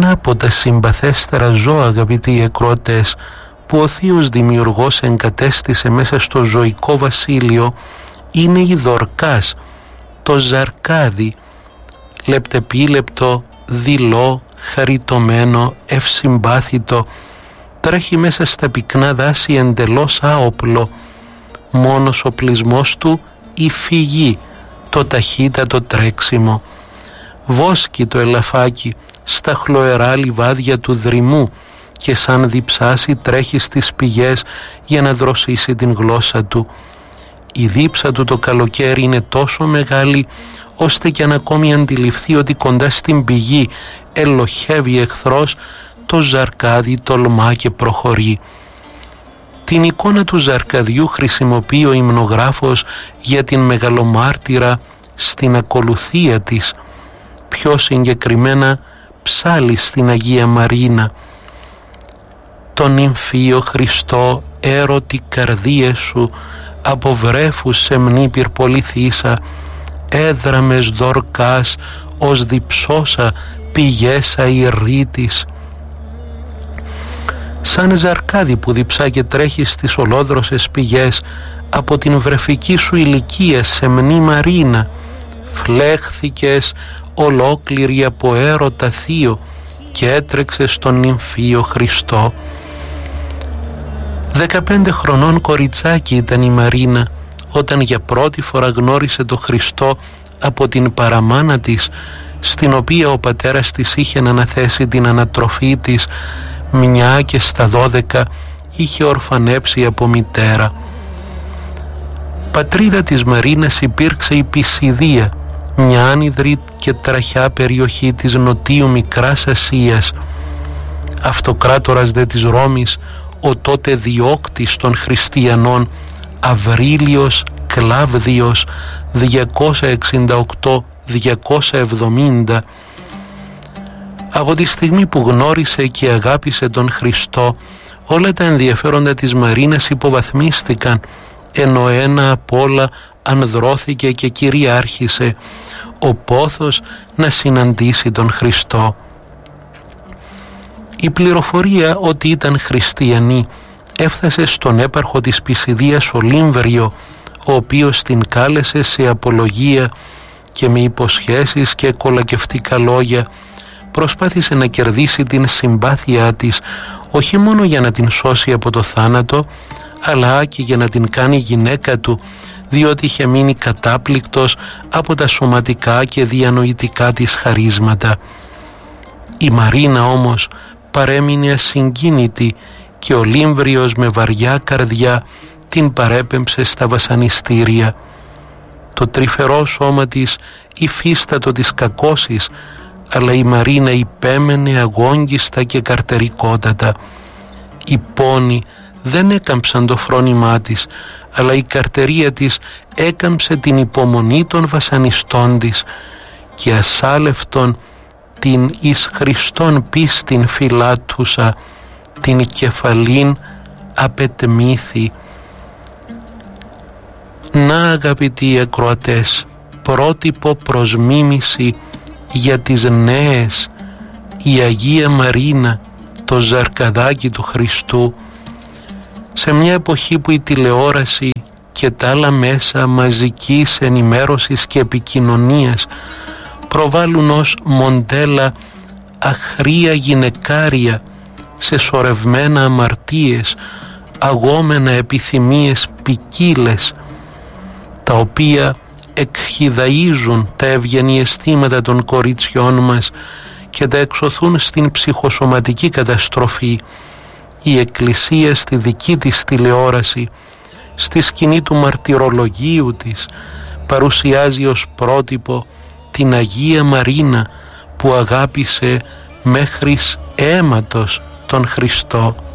ένα από τα συμπαθέστερα ζώα, αγαπητοί ακροατές, που ο Θείος Δημιουργός εγκατέστησε μέσα στο ζωικό βασίλειο είναι η Δορκάς, το ζαρκάδι, λεπτεπίλεπτο, δειλό, χαριτωμένο, ευσυμπάθητο, τρέχει μέσα στα πυκνά δάση εντελώς άοπλο, μόνος ο πλεισμός του η φυγή, το ταχύτατο τρέξιμο. Βόσκει το ελαφάκι στα χλωερά λιβάδια του δρυμού και σαν διψάσει τρέχει στις πηγές για να δροσίσει την γλώσσα του. Η δίψα του το καλοκαίρι είναι τόσο μεγάλη ώστε κι αν ακόμη αντιληφθεί ότι κοντά στην πηγή ελοχεύει εχθρός, το ζαρκάδι τολμά και προχωρεί. Την εικόνα του ζαρκαδιού χρησιμοποιεί ο υμνογράφος για την μεγαλομάρτυρα στην ακολουθία της, πιο συγκεκριμένα ψάλλει στην Αγία Μαρίνα. Τον νυμφίο Χριστό έρωτη καρδίες σου, από βρέφους σεμνή πυρπολιθήσα, έδραμες Δορκάς ως διψώσα πηγέσα ηρρήτης. Σαν ζαρκάδι που διψά και τρέχει στις ολόδροσες πηγές, από την βρεφική σου ηλικία σεμνή Μαρίνα, φλέχθηκες ολόκληρη από έρωτα θείο και έτρεξες στον νυμφίο Χριστό. 15 χρονών κοριτσάκι ήταν η Μαρίνα όταν για πρώτη φορά γνώρισε το Χριστό από την παραμάνα της, στην οποία ο πατέρας της είχε αναθέσει την ανατροφή της, μια και στα 12 είχε ορφανέψει από μητέρα. Πατρίδα της Μαρίνας υπήρξε η Πισιδία, μια άνυδρη και τραχιά περιοχή της νοτίου Μικράς Ασίας. Αυτοκράτορας δε της Ρώμης, ο τότε διώκτης των χριστιανών Αβρίλιος Κλάβδιος 268-270, από τη στιγμή που γνώρισε και αγάπησε τον Χριστό, όλα τα ενδιαφέροντα της Μαρίνας υποβαθμίστηκαν, ενώ ένα απ' όλα ανδρώθηκε και κυριάρχησε ο πόθος να συναντήσει τον Χριστό. Η πληροφορία ότι ήταν χριστιανή έφτασε στον έπαρχο της Πισιδίας Ολύμβριο, ο οποίος την κάλεσε σε απολογία και με υποσχέσεις και κολακευτικά λόγια προσπάθησε να κερδίσει την συμπάθειά της, όχι μόνο για να την σώσει από το θάνατο, αλλά και για να την κάνει γυναίκα του, διότι είχε μείνει κατάπληκτος από τα σωματικά και διανοητικά της χαρίσματα. Η Μαρίνα όμως παρέμεινε ασυγκίνητη και ο Λύμβριος με βαριά καρδιά την παρέπεμψε στα βασανιστήρια. Το τρυφερό σώμα της υφίστατο της κακώσης, αλλά η Μαρίνα υπέμενε αγόγγιστα και καρτερικότατα. Οι πόνοι δεν έκαμψαν το φρόνημά της, αλλά η καρτερία της έκαμψε την υπομονή των βασανιστών της και ασάλευτον την εις Χριστόν πίστην φυλάτουσα, την κεφαλήν απετμήθη. Να, αγαπητοί ακροατές, πρότυπο προς μίμηση για τις νέες, η Αγία Μαρίνα, το ζαρκαδάκι του Χριστού, σε μια εποχή που η τηλεόραση και τα άλλα μέσα μαζικής ενημέρωσης και επικοινωνίας προβάλλουν ως μοντέλα αχρία γυναικάρια σε σωρευμένα αμαρτίες, αγόμενα επιθυμίες ποικίλες, τα οποία εκχυδαΐζουν τα ευγενή αισθήματα των κοριτσιών μας και τα εξωθούν στην ψυχοσωματική καταστροφή. Η Εκκλησία στη δική της τηλεόραση, στη σκηνή του μαρτυρολογίου της, παρουσιάζει ως πρότυπο την Αγία Μαρίνα που αγάπησε μέχρις αίματος τον Χριστό.